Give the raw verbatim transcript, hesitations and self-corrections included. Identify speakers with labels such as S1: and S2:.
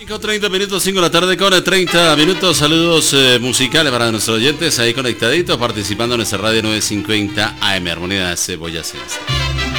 S1: con treinta minutos, cinco de la tarde con treinta minutos. Saludos eh, musicales para nuestros oyentes ahí conectaditos, participando en esa radio novecientos cincuenta A M, Armonía de Boyacense.